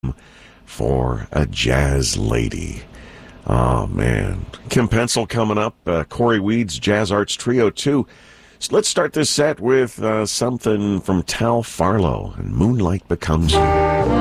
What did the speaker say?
for a jazz lady. Oh, man. Kim Pencil coming up. Corey Weeds, Jazz Arts Trio 2. So let's start this set with something from Tal Farlow, and Moonlight Becomes You.